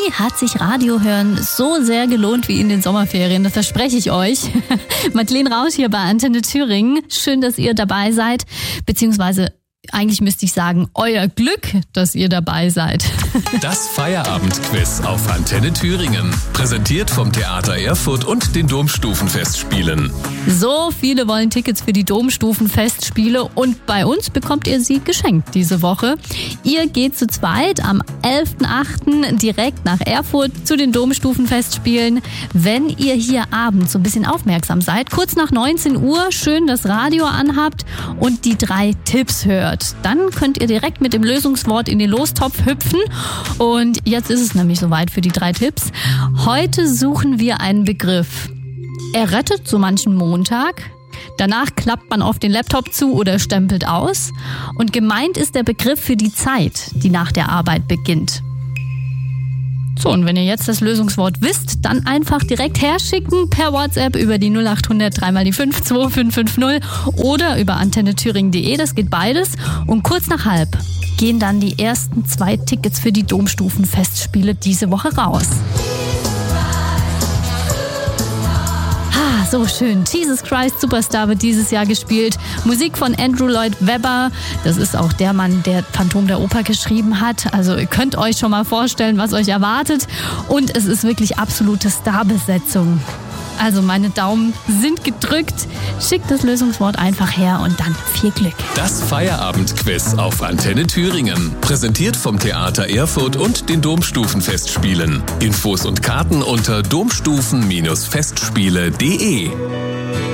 hat sich Radiohören so sehr gelohnt wie in den Sommerferien, das verspreche ich euch. Madeleine Rausch hier bei Antenne Thüringen. Schön, dass ihr dabei seid, beziehungsweise eigentlich müsste ich sagen, euer Glück, dass ihr dabei seid. Das Feierabendquiz auf Antenne Thüringen. Präsentiert vom Theater Erfurt und den Domstufenfestspielen. So viele wollen Tickets für die Domstufenfestspiele und bei uns bekommt ihr sie geschenkt diese Woche. Ihr geht zu zweit am 11.8. direkt nach Erfurt zu den Domstufenfestspielen. Wenn ihr hier abends so ein bisschen aufmerksam seid, kurz nach 19 Uhr schön das Radio anhabt und die 3 Tipps hört. Dann könnt ihr direkt mit dem Lösungswort in den Lostopf hüpfen. Und jetzt ist es nämlich soweit für die 3 Tipps. Heute suchen wir einen Begriff. Er rettet so manchen Montag. Danach klappt man oft den Laptop zu oder stempelt aus. Und gemeint ist der Begriff für die Zeit, die nach der Arbeit beginnt. So, und wenn ihr jetzt das Lösungswort wisst, dann einfach direkt herschicken per WhatsApp über die 0800 3x5 2550 oder über antennethüringen.de, das geht beides. Und kurz nach halb gehen dann die ersten 2 Tickets für die Domstufenfestspiele diese Woche raus. So schön. Jesus Christ Superstar wird dieses Jahr gespielt. Musik von Andrew Lloyd Webber. Das ist auch der Mann, der Phantom der Oper geschrieben hat. Also ihr könnt euch schon mal vorstellen, was euch erwartet. Und es ist wirklich absolute Starbesetzung. Also meine Daumen sind gedrückt. Schickt das Lösungswort einfach her und dann viel Glück. Das Feierabendquiz auf Antenne Thüringen. Präsentiert vom Theater Erfurt und den Domstufenfestspielen. Infos und Karten unter domstufen-festspiele.de.